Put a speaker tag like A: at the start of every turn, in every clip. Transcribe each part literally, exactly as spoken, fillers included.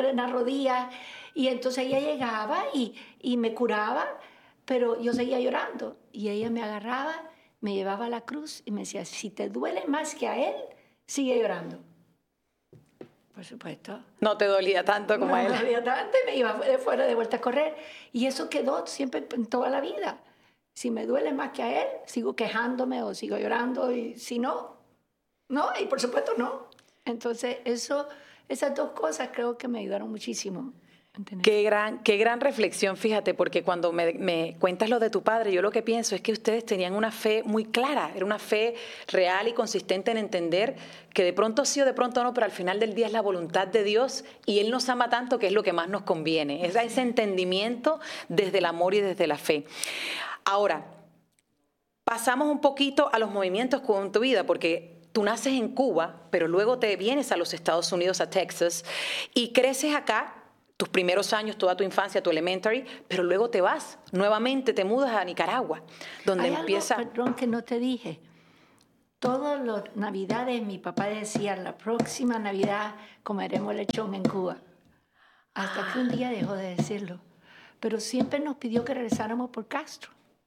A: sangre en la rodilla. Y entonces ella llegaba y, y me curaba, pero yo seguía llorando. Y ella me agarraba, me llevaba a la cruz y me decía, si te duele más que a él, sigue llorando. Por supuesto.
B: No te dolía tanto como
A: no
B: a él.
A: No me dolía tanto y me iba de fuera de vuelta a correr. Y eso quedó siempre en toda la vida. Si me duele más que a él, sigo quejándome o sigo llorando. Y si no, no. Y por supuesto no. Entonces eso, esas dos cosas creo que me ayudaron muchísimo.
B: Qué gran, qué gran reflexión, fíjate, porque cuando me, me cuentas lo de tu padre, yo lo que pienso es que ustedes tenían una fe muy clara, era una fe real y consistente en entender que de pronto sí o de pronto no, pero al final del día es la voluntad de Dios y Él nos ama tanto que es lo que más nos conviene, es ese entendimiento desde el amor y desde la fe. Ahora, pasamos un poquito a los movimientos con tu vida, porque tú naces en Cuba, pero luego te vienes a los Estados Unidos, a Texas, y creces acá, tus primeros años, toda tu infancia, tu elementary, pero luego te vas, nuevamente te mudas a Nicaragua, donde
A: Hay
B: empieza...
A: algo, perdón, que no te dije. Todas las navidades mi papá decía, la próxima Navidad comeremos lechón en Cuba. Hasta que un día dejó de decirlo. Pero siempre nos pidió que regresáramos por Castro,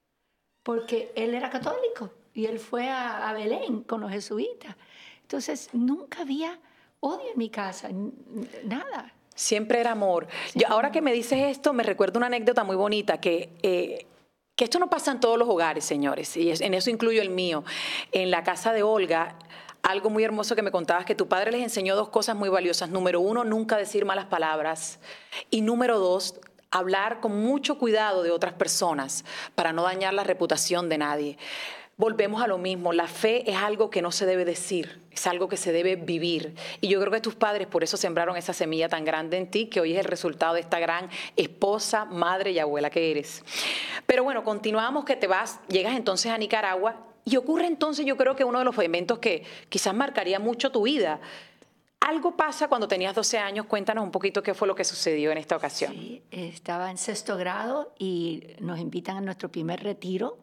A: porque él era católico y él fue a, a Belén con los jesuitas. Entonces nunca había odio en mi casa, nada.
B: Siempre era amor. Yo, ahora que me dices esto, me recuerdo una anécdota muy bonita que... Eh, que esto no pasa en todos los hogares, señores, y en eso incluyo el mío. En la casa de Olga, algo muy hermoso que me contabas, que tu padre les enseñó dos cosas muy valiosas. Número uno, nunca decir malas palabras. Y número dos, hablar con mucho cuidado de otras personas para no dañar la reputación de nadie. Volvemos a lo mismo, la fe es algo que no se debe decir, es algo que se debe vivir. Y yo creo que tus padres por eso sembraron esa semilla tan grande en ti, que hoy es el resultado de esta gran esposa, madre y abuela que eres. Pero bueno, continuamos que te vas, llegas entonces a Nicaragua y ocurre entonces yo creo que uno de los eventos que quizás marcaría mucho tu vida. Algo pasa cuando tenías doce años, cuéntanos un poquito qué fue lo que sucedió en esta ocasión.
A: Sí, estaba en sexto grado y nos invitan a nuestro primer retiro.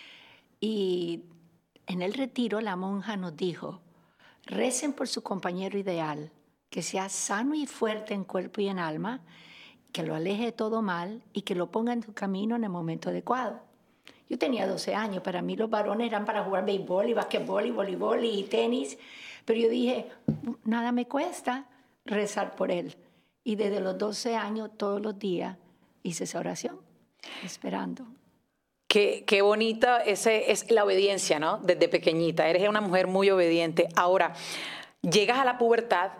A: Y en el retiro la monja nos dijo, recen por su compañero ideal, que sea sano y fuerte en cuerpo y en alma, que lo aleje de todo mal y que lo ponga en su camino en el momento adecuado. Yo tenía doce años, para mí los varones eran para jugar béisbol y basquetbol y voleibol y tenis, pero yo dije, nada me cuesta rezar por él. Y desde los doce años, todos los días, hice esa oración, esperando.
B: Qué, qué bonita ese, es la obediencia, ¿no? Desde pequeñita. Eres una mujer muy obediente. Ahora, llegas a la pubertad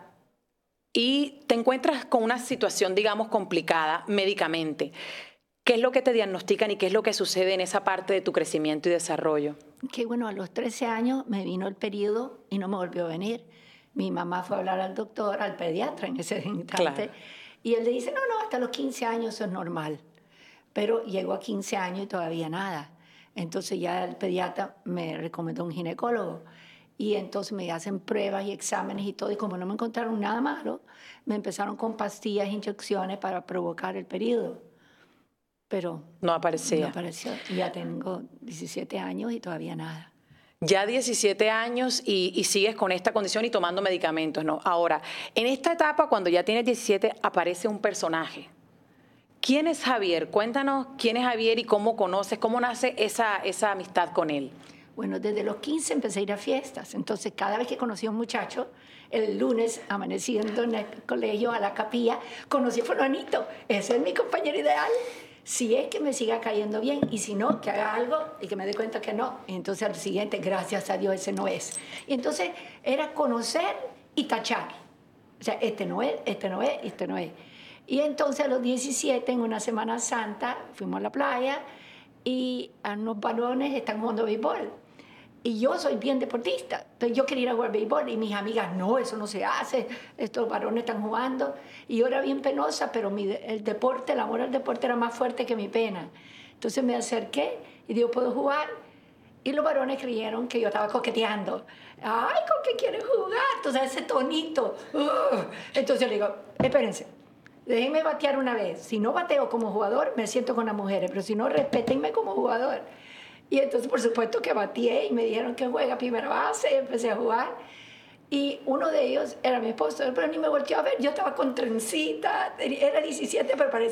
B: y te encuentras con una situación, digamos, complicada médicamente. ¿Qué es lo que te diagnostican y qué es lo que sucede en esa parte de tu crecimiento y desarrollo?
A: Que bueno, a los trece años me vino el periodo y no me volvió a venir. Mi mamá fue a hablar al doctor, al pediatra en ese instante, claro. Y él le dice, no, no, hasta los quince años eso es normal. Pero llegó a quince años y todavía nada. Entonces ya el pediatra me recomendó un ginecólogo. Y entonces me hacen pruebas y exámenes y todo. Y como no me encontraron nada malo, me empezaron con pastillas, inyecciones para provocar el periodo. Pero
B: no aparecía.
A: No apareció. Ya tengo diecisiete años y todavía nada.
B: Ya diecisiete años y, y sigues con esta condición y tomando medicamentos, ¿no? Ahora, en esta etapa, cuando ya tienes diecisiete, aparece un personaje. ¿Quién es Javier? Cuéntanos quién es Javier y cómo conoces, cómo nace esa, esa amistad con él.
A: Bueno, desde los quince empecé a ir a fiestas. Entonces, cada vez que conocí a un muchacho, el lunes, amaneciendo en el colegio, a la capilla, conocí a fulanito. Ese es mi compañero ideal. Si es que me siga cayendo bien y si no, que haga algo y que me dé cuenta que no. Y entonces al siguiente, gracias a Dios, ese no es. Y entonces era conocer y tachar. O sea, este no es, este no es, este no es. Y entonces a los diecisiete, en una Semana Santa, fuimos a la playa y a unos varones están jugando béisbol. Y yo soy bien deportista, entonces yo quería ir a jugar béisbol y mis amigas, no, eso no se hace, estos varones están jugando. Y yo era bien penosa, pero mi, el deporte, el amor al deporte era más fuerte que mi pena. Entonces me acerqué y digo, ¿puedo jugar? Y los varones creyeron que yo estaba coqueteando. Ay, ¿con qué quieres jugar? Entonces ese tonito. Uh. Entonces yo le digo, espérense, déjenme batear una vez. Si no bateo como jugador, me siento con las mujeres, pero si no, respétenme como jugador. Y entonces, por supuesto, que bateé y me dijeron que juega primera base y empecé a jugar. Y uno de ellos era mi esposo, pero ni me volteó a ver. Yo estaba con trencita, era diecisiete, pero parecía